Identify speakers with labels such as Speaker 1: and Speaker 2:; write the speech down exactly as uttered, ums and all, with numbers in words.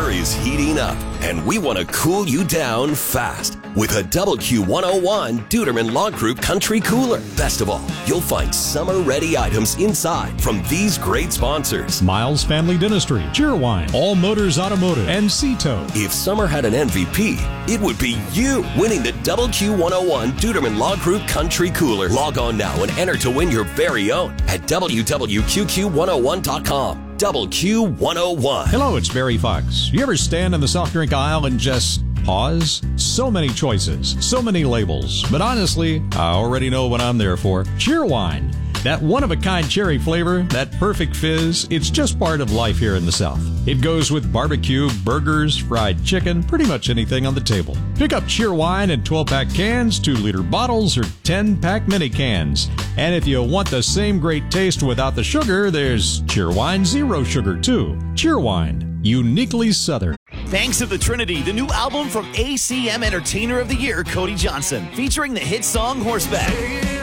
Speaker 1: summer is heating up, and we want to cool you down fast with a Double Q one oh one Duderman Log Group Country Cooler. Best of all, you'll find summer-ready items inside from these great sponsors:
Speaker 2: Miles Family Dentistry, Cheerwine, All Motors Automotive, and Cito.
Speaker 1: If summer had an M V P, it would be you winning the Double Q one oh one Duderman Log Group Country Cooler. Log on now and enter to win your very own at w w q q one oh one dot com. Double Q one oh one.
Speaker 2: Hello, it's Barry Fox. You ever stand in the soft drink aisle and just pause? So many choices, so many labels, but honestly, I already know what I'm there for. Cheerwine. That one-of-a-kind cherry flavor, that perfect fizz, it's just part of life here in the South. It goes with barbecue, burgers, fried chicken, pretty much anything on the table. Pick up Cheerwine in twelve-pack cans, two liter bottles, or ten-pack mini cans. And if you want the same great taste without the sugar, there's Cheerwine Zero Sugar, too. Cheerwine, uniquely Southern.
Speaker 3: Banks of the Trinity, the new album from A C M Entertainer of the Year, Cody Johnson, featuring the hit song Horseback.